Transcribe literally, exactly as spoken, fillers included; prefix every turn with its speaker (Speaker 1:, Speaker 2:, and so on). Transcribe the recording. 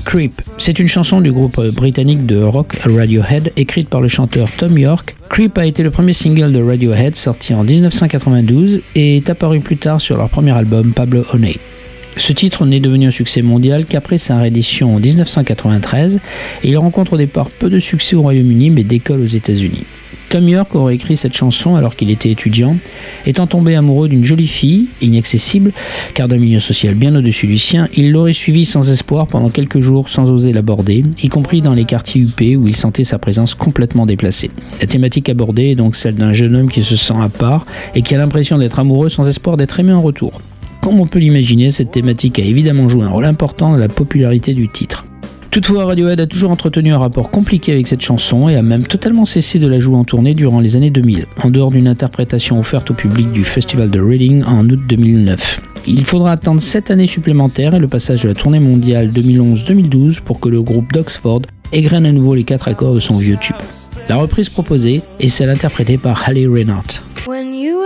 Speaker 1: Creep, c'est une chanson du groupe britannique de rock Radiohead, écrite par le chanteur Thom Yorke. Creep a été le premier single de Radiohead sorti en dix-neuf cent quatre-vingt-douze et est apparu plus tard sur leur premier album Pablo Honey. Ce titre n'est devenu un succès mondial qu'après sa réédition en dix-neuf cent quatre-vingt-treize et il rencontre au départ peu de succès au Royaume-Uni mais décolle aux États-Unis. Thom Yorke aurait écrit cette chanson alors qu'il était étudiant, étant tombé amoureux d'une jolie fille, inaccessible, car d'un milieu social bien au-dessus du sien, il l'aurait suivie sans espoir pendant quelques jours sans oser l'aborder, y compris dans les quartiers huppés où il sentait sa présence complètement déplacée. La thématique abordée est donc celle d'un jeune homme qui se sent à part et qui a l'impression d'être amoureux sans espoir d'être aimé en retour. Comme on peut l'imaginer, cette thématique a évidemment joué un rôle important dans la popularité du titre. Toutefois, Radiohead a toujours entretenu un rapport compliqué avec cette chanson et a même totalement cessé de la jouer en tournée durant les années deux mille, en dehors d'une interprétation offerte au public du Festival de Reading en août deux mille neuf. Il faudra attendre sept années supplémentaires et le passage de la tournée mondiale deux mille onze deux mille douze pour que le groupe d'Oxford égrène à nouveau les quatre accords de son vieux tube. La reprise proposée est celle interprétée par Hayley Reinhardt.